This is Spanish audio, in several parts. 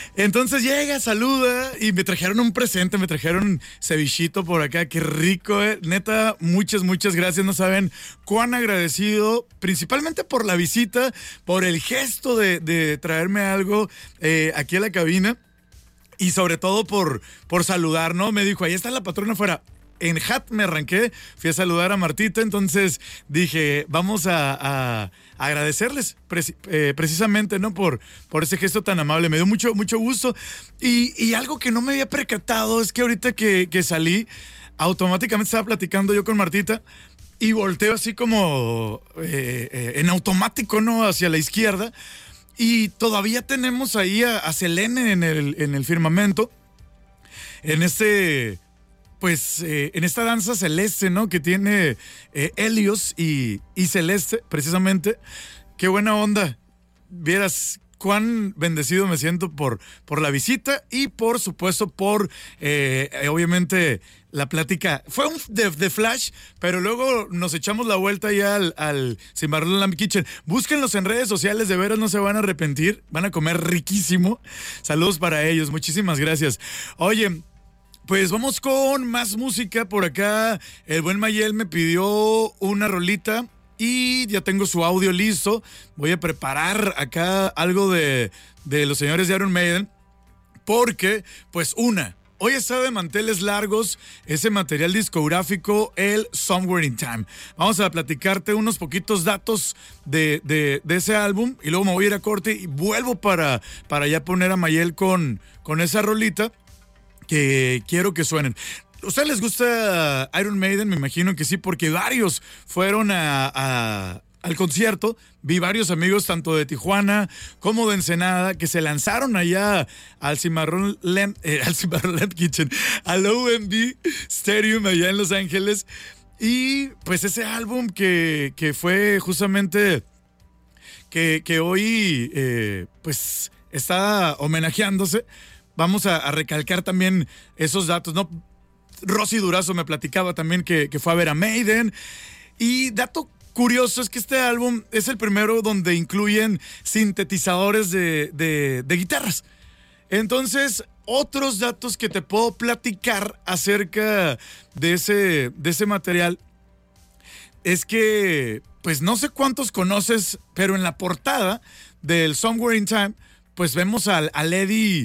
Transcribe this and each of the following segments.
Entonces llega, saluda y me trajeron un presente, me trajeron cevichito por acá, qué rico, neta, muchas gracias, no saben cuán agradecido, principalmente por la visita, por el gesto de traerme algo aquí a la cabina y sobre todo por saludar, ¿no? Me dijo, ahí está la patrona afuera. En hat me arranqué, fui a saludar a Martita, entonces dije, vamos a agradecerles precisamente, ¿no? Por ese gesto tan amable. Me dio mucho gusto. Y algo que no me había percatado es que ahorita que salí, automáticamente estaba platicando yo con Martita y volteo así como en automático, ¿no? Hacia la izquierda. Y todavía tenemos ahí a Selene en el firmamento, en esta danza celeste, ¿no? Que tiene Helios y Celeste, precisamente. Qué buena onda. Vieras cuán bendecido me siento por la visita y por supuesto por, obviamente, la plática. Fue de flash, pero luego nos echamos la vuelta ya al Cimarrón Lamb Kitchen. Búsquenlos en redes sociales, de veras no se van a arrepentir. Van a comer riquísimo. Saludos para ellos. Muchísimas gracias. Oye, pues vamos con más música por acá. El buen Mayel me pidió una rolita y ya tengo su audio listo. Voy a preparar acá algo de los señores de Iron Maiden porque, pues hoy está de manteles largos ese material discográfico, el Somewhere in Time. Vamos a platicarte unos poquitos datos de ese álbum y luego me voy a ir a corte y vuelvo para ya poner a Mayel con esa rolita que quiero que suenen. ¿A ustedes les gusta Iron Maiden? Me imagino que sí, porque varios fueron al concierto. Vi varios amigos tanto de Tijuana como de Ensenada que se lanzaron allá al Cimarrón Lamb Kitchen, al OMB Stadium allá en Los Ángeles. Y pues ese álbum que fue justamente que hoy pues está homenajeándose. Vamos a recalcar también esos datos, ¿no? Rosy Durazo me platicaba también que fue a ver a Maiden. Y dato curioso es que este álbum es el primero donde incluyen sintetizadores de guitarras. Entonces, otros datos que te puedo platicar acerca de ese material es que, pues no sé cuántos conoces, pero en la portada del Somewhere in Time, pues vemos al Eddie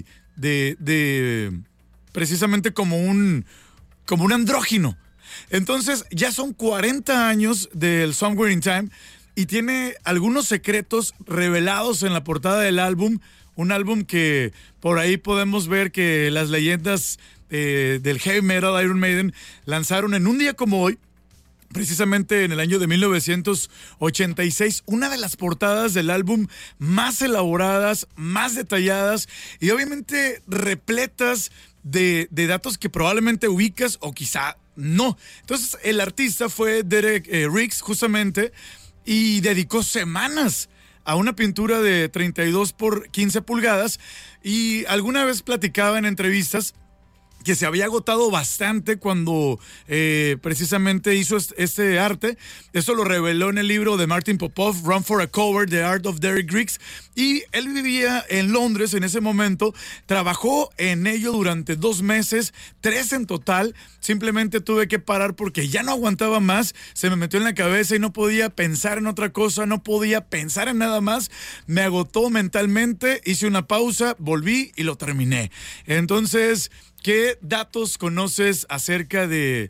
de precisamente como un andrógino. Entonces ya son 40 años del Somewhere in Time y tiene algunos secretos revelados en la portada del álbum, un álbum que por ahí podemos ver que las leyendas del heavy metal Iron Maiden lanzaron en un día como hoy, precisamente en el año de 1986, una de las portadas del álbum más elaboradas, más detalladas y obviamente repletas de datos que probablemente ubicas o quizá no. Entonces el artista fue Derek Riggs justamente y dedicó semanas a una pintura de 32 por 15 pulgadas y alguna vez platicaba en entrevistas que se había agotado bastante cuando precisamente hizo este arte. Eso lo reveló en el libro de Martin Popov, Run for a Cover, The Art of Derek Riggs. Y él vivía en Londres en ese momento. Trabajó en ello durante 2 meses, 3 en total. Simplemente tuve que parar porque ya no aguantaba más. Se me metió en la cabeza y no podía pensar en otra cosa, no podía pensar en nada más. Me agotó mentalmente, hice una pausa, volví y lo terminé. Entonces, ¿qué datos conoces acerca de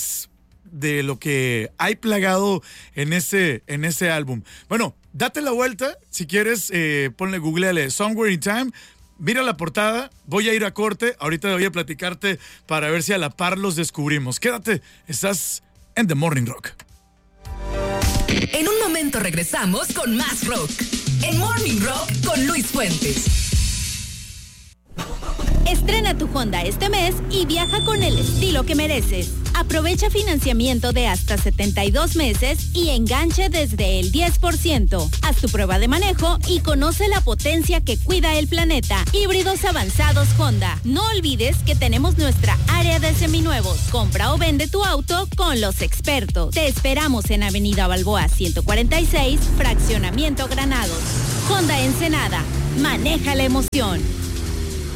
lo que hay plagado en ese álbum? Bueno, date la vuelta, si quieres, googleale Somewhere in Time, mira la portada, voy a ir a corte, ahorita voy a platicarte para ver si a la par los descubrimos. Quédate, estás en The Morning Rock. En un momento regresamos con más rock. En Morning Rock con Luis Fuentes. Estrena tu Honda este mes y viaja con el estilo que mereces. Aprovecha financiamiento de hasta 72 meses y enganche desde el 10%. Haz tu prueba de manejo y conoce la potencia que cuida el planeta. Híbridos avanzados Honda. No olvides que tenemos nuestra área de seminuevos. Compra o vende tu auto con los expertos. Te esperamos en Avenida Balboa 146, Fraccionamiento Granados. Honda Ensenada. Maneja la emoción.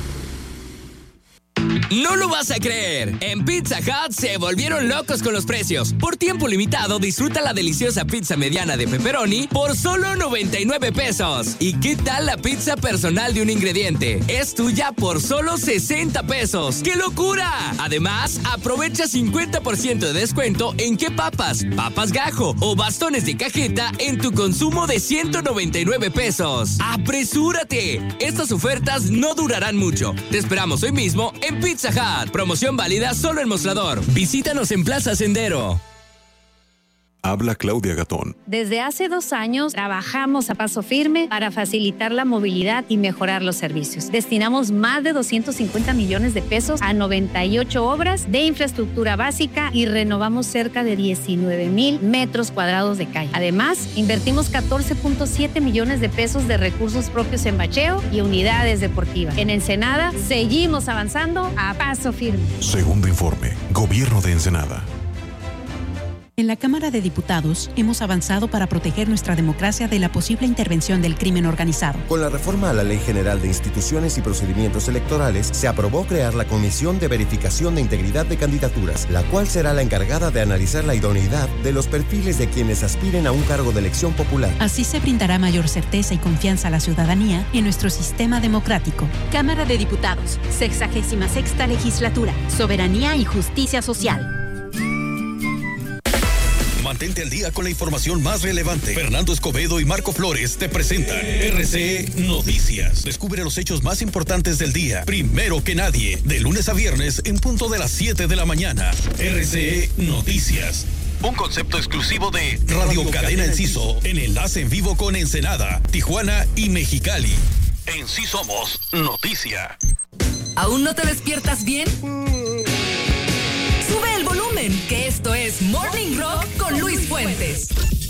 No lo vas a creer. En Pizza Hut se volvieron locos con los precios. Por tiempo limitado, disfruta la deliciosa pizza mediana de pepperoni por solo 99 pesos. ¿Y qué tal la pizza personal de un ingrediente? Es tuya por solo 60 pesos. ¡Qué locura! Además, aprovecha 50% de descuento en qué papas gajo o bastones de cajeta en tu consumo de 199 pesos. ¡Apresúrate! Estas ofertas no durarán mucho. Te esperamos hoy mismo en Pizza Hut. Promoción válida solo en Mostrador. Visítanos en Plaza Sendero. Habla Claudia Gatón. Desde hace 2 años trabajamos a paso firme para facilitar la movilidad y mejorar los servicios. Destinamos más de 250 millones de pesos a 98 obras de infraestructura básica y renovamos cerca de 19,000 metros cuadrados de calle. Además, invertimos 14.7 millones de pesos de recursos propios en bacheo y unidades deportivas. En Ensenada, seguimos avanzando a paso firme. Segundo informe, Gobierno de Ensenada. En la Cámara de Diputados hemos avanzado para proteger nuestra democracia de la posible intervención del crimen organizado. Con la reforma a la Ley General de Instituciones y Procedimientos Electorales, se aprobó crear la Comisión de Verificación de Integridad de Candidaturas, la cual será la encargada de analizar la idoneidad de los perfiles de quienes aspiren a un cargo de elección popular. Así se brindará mayor certeza y confianza a la ciudadanía en nuestro sistema democrático. Cámara de Diputados, 66ª Legislatura, Soberanía y Justicia Social. Mantente al día con la información más relevante. Fernando Escobedo y Marco Flores te presentan RCE Noticias. Descubre los hechos más importantes del día, primero que nadie, de lunes a viernes en punto de las 7 de la mañana. RCE Noticias. Un concepto exclusivo de Radio Cadena Enciso, en enlace en vivo con Ensenada, Tijuana y Mexicali. En sí somos noticia. ¿Aún no te despiertas bien? Sube el volumen, que esto es Morning Rock con Luis Fuentes.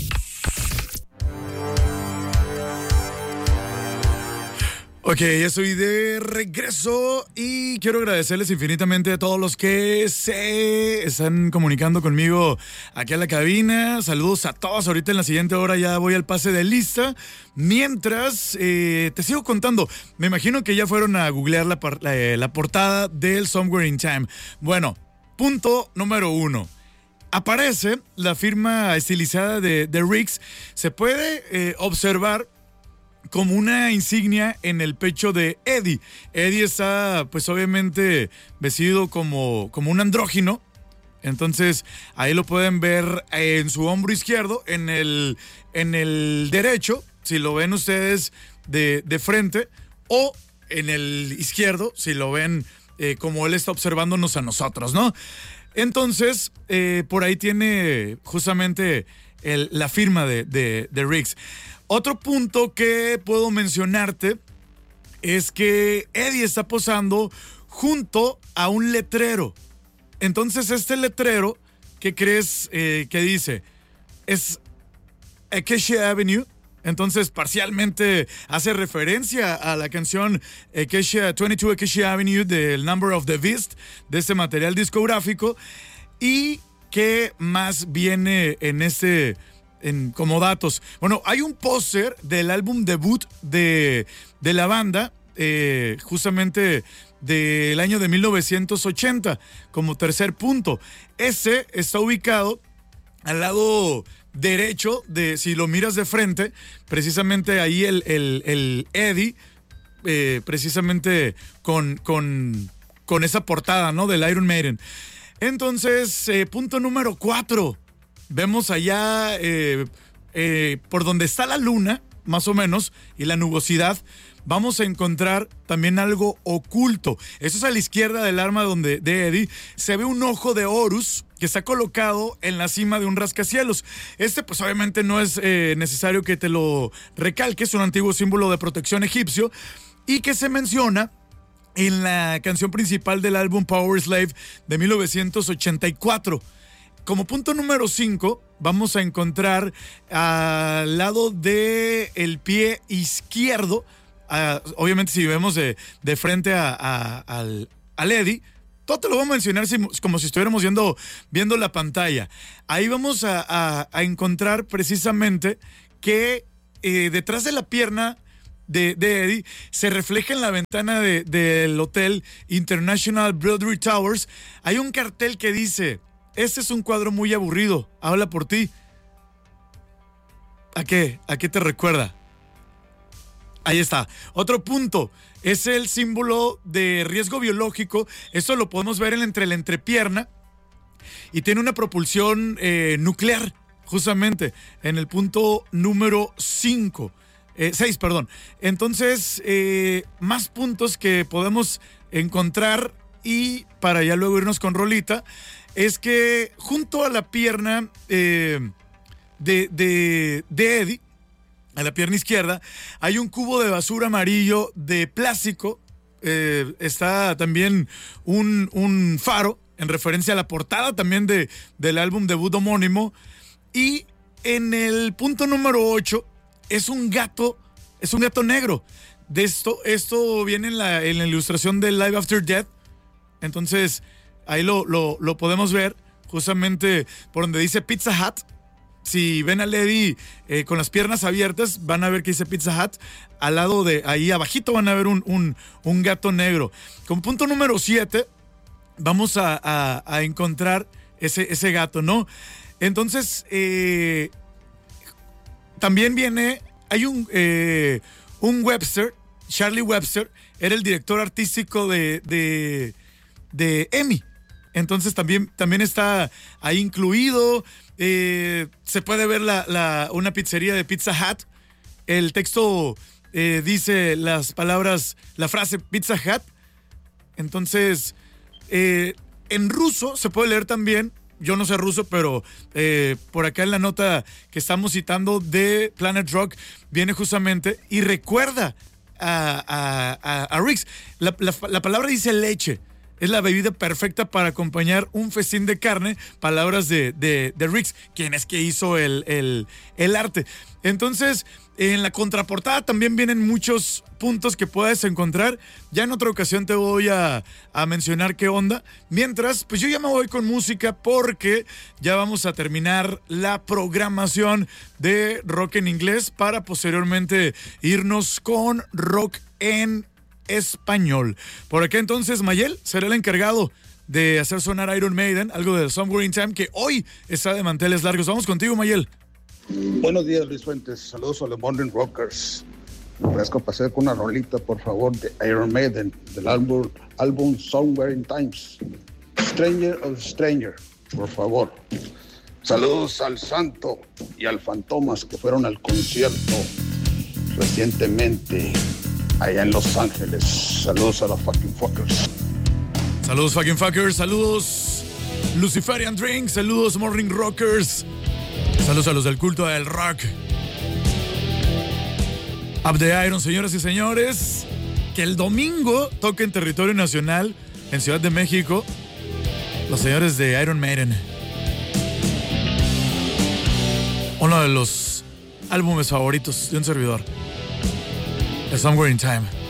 Ok, ya estoy de regreso y quiero agradecerles infinitamente a todos los que se están comunicando conmigo aquí a la cabina. Saludos a todos. Ahorita en la siguiente hora ya voy al pase de lista. Mientras, te sigo contando. Me imagino que ya fueron a googlear la portada del Somewhere in Time. Bueno, punto número 1. Aparece la firma estilizada de Riggs. Se puede observar como una insignia en el pecho de Eddie. Eddie está, pues obviamente, vestido como un andrógino. Entonces, ahí lo pueden ver en su hombro izquierdo, en el derecho, si lo ven ustedes de frente, o en el izquierdo, si lo ven como él está observándonos a nosotros, ¿no? Entonces, por ahí tiene justamente la firma de Riggs. Otro punto que puedo mencionarte es que Eddie está posando junto a un letrero. Entonces, este letrero, ¿qué crees que dice? Es Acacia Avenue. Entonces, parcialmente hace referencia a la canción 22 Acacia Avenue del Number of the Beast, de este material discográfico. ¿Y qué más viene como datos? Bueno, hay un póster del álbum debut de la banda, justamente del año de 1980, como tercer punto. Ese está ubicado al lado derecho, si lo miras de frente, precisamente ahí el Eddie, precisamente con esa portada, ¿no? Del Iron Maiden. Entonces, punto número 4. Vemos allá por donde está la luna, más o menos, y la nubosidad, vamos a encontrar también algo oculto. Eso es a la izquierda del arma de Eddie. Se ve un ojo de Horus que está colocado en la cima de un rascacielos. Pues obviamente no es necesario que te lo recalque, es un antiguo símbolo de protección egipcio y que se menciona en la canción principal del álbum Power Slave de 1984. Como punto número 5, vamos a encontrar al lado del pie izquierdo, obviamente si vemos de frente al Eddie, todo te lo voy a mencionar como si estuviéramos viendo la pantalla. Ahí vamos a encontrar precisamente que detrás de la pierna de Eddie se refleja en la ventana del hotel International Broadway Towers. Hay un cartel que dice: este es un cuadro muy aburrido, habla por ti. ¿A qué te recuerda? Ahí está. Otro punto, es el símbolo de riesgo biológico. Esto lo podemos ver entre la entrepierna y tiene una propulsión nuclear, justamente en el punto número 6, perdón. Entonces, más puntos que podemos encontrar, y para ya luego irnos con rolita, es que junto a la pierna de Eddie, a la pierna izquierda, hay un cubo de basura amarillo de plástico. Está también un faro en referencia a la portada también del álbum debut homónimo. Y en el punto número 8 es un gato negro. Esto viene en la ilustración de Live After Death. Entonces ahí lo podemos ver justamente por donde dice Pizza Hut. Si ven a Eddie con las piernas abiertas, van a ver que dice Pizza Hut. Al lado de ahí abajito van a ver un gato negro. Con punto número 7 vamos a encontrar ese gato, ¿no? Entonces, también hay un Webster, Charlie Webster, era el director artístico de EMI. Entonces también está ahí incluido. Se puede ver una pizzería de Pizza Hut. El texto dice las palabras, la frase Pizza Hut. Entonces, en ruso se puede leer también. Yo no sé ruso, pero por acá en la nota que estamos citando de Planet Rock viene justamente y recuerda a Riggs. La palabra dice leche. Es la bebida perfecta para acompañar un festín de carne. Palabras de Riggs, quien es que hizo el arte. Entonces, en la contraportada también vienen muchos puntos que puedes encontrar. Ya en otra ocasión te voy a mencionar qué onda. Mientras, pues yo ya me voy con música porque ya vamos a terminar la programación de rock en inglés para posteriormente irnos con rock en español. Por acá entonces Mayel será el encargado de hacer sonar Iron Maiden, algo de Somewhere in Time, que hoy está de manteles largos. Vamos contigo, Mayel. Buenos días, Luis Fuentes. Saludos a los Morning Rockers. Me ofrezco pasar con una rolita, por favor, de Iron Maiden, del álbum Somewhere in Times. Stranger of Stranger, por favor. Saludos al Santo y al Fantomas que fueron al concierto recientemente allá en Los Ángeles. Saludos a los fucking fuckers. Saludos fucking fuckers. Saludos Luciferian Drink. Saludos Morning Rockers. Saludos a los del culto del rock. Up the Iron, señoras y señores. Que el domingo toca en territorio nacional en Ciudad de México los señores de Iron Maiden. Uno de los álbumes favoritos de un servidor. Somewhere in Time.